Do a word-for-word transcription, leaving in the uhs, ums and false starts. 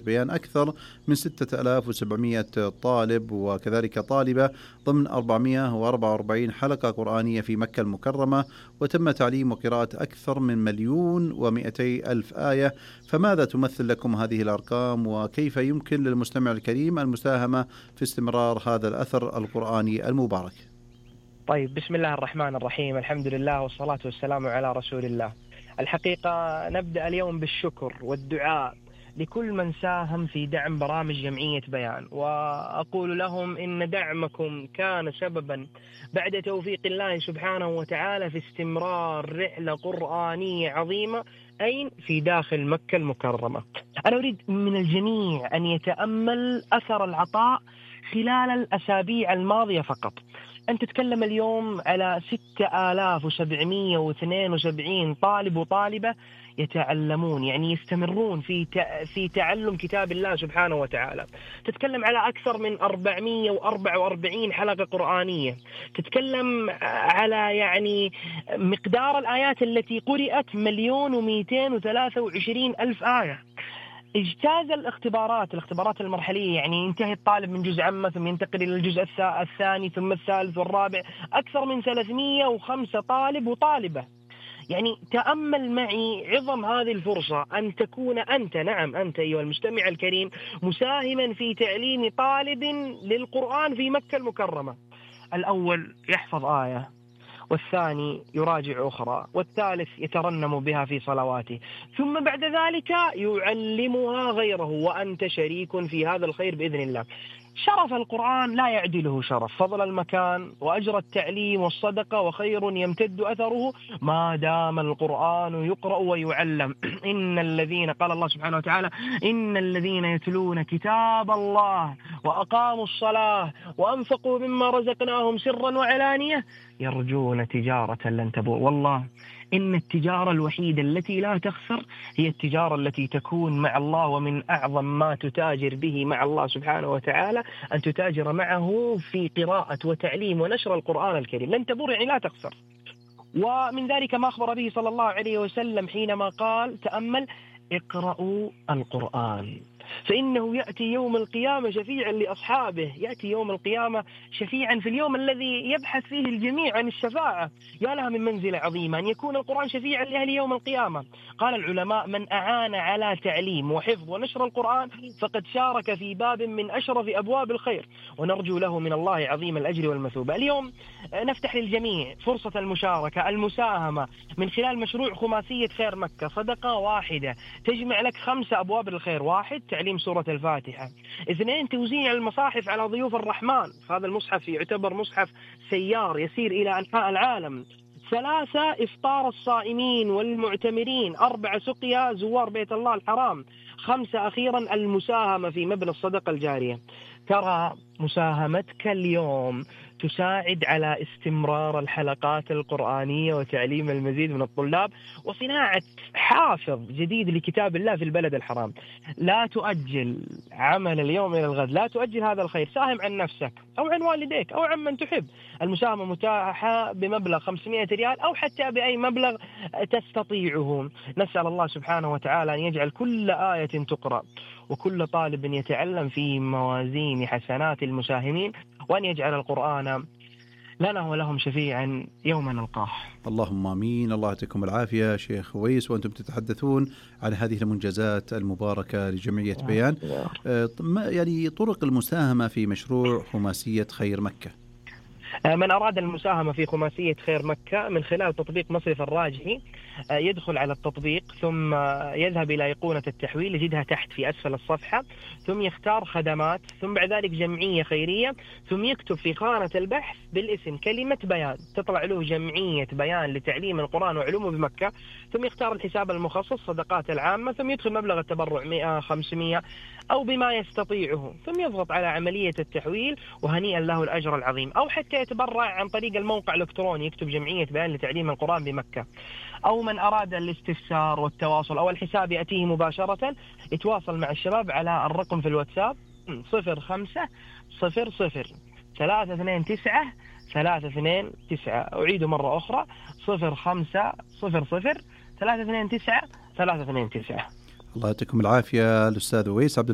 بيان أكثر من ستة آلاف وسبعمائة طالب وكذلك طالبة ضمن أربعمائة وأربعة وأربعين حلقة قرآنية في مكة المكرمة، وتم تعليم وقراءة أكثر من مليون ومئتي ألف آية. فماذا تمثل لكم هذه الأرقام، وكيف يمكن للمستمع الكريم المساهمة في استمرار هذا الأثر القرآني المبارك؟ طيب، بسم الله الرحمن الرحيم، الحمد لله والصلاة والسلام على رسول الله. الحقيقة نبدأ اليوم بالشكر والدعاء لكل من ساهم في دعم برامج جمعية بيان، وأقول لهم إن دعمكم كان سببا بعد توفيق الله سبحانه وتعالى في استمرار رحلة قرآنية عظيمة أين في داخل مكة المكرمة. أنا أريد من الجميع أن يتأمل أثر العطاء خلال الأسابيع الماضية فقط. أنت تتكلم اليوم على ستة آلاف وسبعمائة واثنين وسبعين طالب وطالبة يتعلمون، يعني يستمرون في في تعلم كتاب الله سبحانه وتعالى. تتكلم على أكثر من أربعمائة وأربعة وأربعين حلقة قرآنية. تتكلم على يعني مقدار الآيات التي قرأت مليون ومئتين وثلاثة وعشرين ألف آية. اجتاز الاختبارات الاختبارات المرحلية، يعني ينتهي الطالب من جزء عامة ثم ينتقل إلى الجزء الثاني ثم الثالث والرابع. أكثر من ثلاثمائة وخمسة طالب وطالبة. يعني تأمل معي عظم هذه الفرصة أن تكون أنت، نعم أنت أيها المستمع الكريم، مساهما في تعليم طالب للقرآن في مكة المكرمة. الأول يحفظ آية، والثاني يراجع أخرى، والثالث يترنم بها في صلواته، ثم بعد ذلك يعلمها غيره، وأنت شريك في هذا الخير بإذن الله. شرف القرآن لا يعدله شرف، فضل المكان وأجر التعليم والصدقة، وخير يمتد أثره ما دام القرآن يقرأ ويعلم. إن الذين، قال الله سبحانه وتعالى: إن الذين يتلون كتاب الله وأقاموا الصلاة وأنفقوا مما رزقناهم سرا وعلانية يرجون تجارة لن تبور. والله إن التجارة الوحيدة التي لا تخسر هي التجارة التي تكون مع الله، ومن أعظم ما تتاجر به مع الله سبحانه وتعالى أن تتاجر معه في قراءة وتعليم ونشر القرآن الكريم. لن تبور يعني لا تخسر. ومن ذلك ما أخبر به صلى الله عليه وسلم حينما قال: تأمل: اقرأوا القرآن فإنه يأتي يوم القيامة شفيعا لأصحابه. يأتي يوم القيامة شفيعا في اليوم الذي يبحث فيه الجميع عن الشفاعة. يا لها من منزلة عظيمة أن يكون القرآن شفيعا لأهل يوم القيامة. قال العلماء: من أعان على تعليم وحفظ ونشر القرآن فقد شارك في باب من أشرف أبواب الخير، ونرجو له من الله عظيم الأجر والمثوبة. اليوم نفتح للجميع فرصة المشاركة المساهمة من خلال مشروع خماسية خير مكة، صدقة واحدة تجمع لك خمسة أبواب الخير: واحد، تعليم سورة الفاتحة; اثنين، توزيع المصاحف على ضيوف الرحمن، هذا المصحف يعتبر مصحف سيار يسير إلى أنحاء العالم; ثلاثة، إفطار الصائمين والمعتمرين; أربعة، سقيا زوار بيت الله الحرام; خمسة، أخيرا المساهمة في مبنى الصدقة الجارية. ترى مساهمتك اليوم تساعد على استمرار الحلقات القرآنية وتعليم المزيد من الطلاب وصناعة حافظ جديد لكتاب الله في البلد الحرام. لا تؤجل عمل اليوم إلى الغد، لا تؤجل هذا الخير. ساهم عن نفسك أو عن والديك أو عن من تحب. المساهمة متاحة بمبلغ خمسمائة ريال أو حتى بأي مبلغ تستطيعه. نسأل الله سبحانه وتعالى أن يجعل كل آية تقرأ وكل طالب يتعلم في موازين حسنات المساهمين، وأن يجعل القرآن لنا ولهم شفيعا يوم نلقاه. اللهم آمين. الله يعطيكم العافية شيخ ويس وأنتم تتحدثون عن هذه المنجزات المباركة لجمعية بيان. يعني طرق المساهمة في مشروع خماسية خير مكة. من أراد المساهمة في خماسية خير مكة من خلال تطبيق مصرف الراجحي يدخل على التطبيق، ثم يذهب إلى أيقونة التحويل، يجدها تحت في أسفل الصفحة، ثم يختار خدمات، ثم بعد ذلك جمعية خيرية، ثم يكتب في خانة البحث بالاسم كلمة بيان، تطلع له جمعية بيان لتعليم القرآن وعلومه بمكة، ثم يختار الحساب المخصص صدقات العامة، ثم يدخل مبلغ التبرع مئة خمسمائة أو بما يستطيعه، ثم يضغط على عملية التحويل وهنيئا له الأجر العظيم. أو حتى يتبرع عن طريق الموقع الإلكتروني، يكتب جمعية بيان لتعليم القرآن بمكة. أو من أراد الاستفسار والتواصل أو الحساب يأتيه مباشرة، يتواصل مع الشباب على الرقم في الواتساب صفر خمسة صفر صفر ثلاثة اثنين تسعة ثلاثة اثنين تسعة. أعيد مرة أخرى: صفر خمسة صفر صفر ثلاثة اثنين تسعة ثلاثة اثنين تسعة. الله يعطيكم العافية الأستاذ ويس عبد